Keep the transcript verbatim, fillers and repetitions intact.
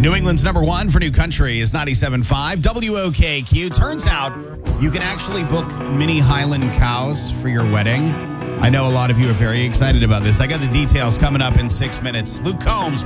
New England's number one for new country is ninety-seven point five W O K Q. Turns out you can actually book mini Highland cows for your wedding. I know a lot of you are very excited about this. I got the details coming up in six minutes. Luke Combs,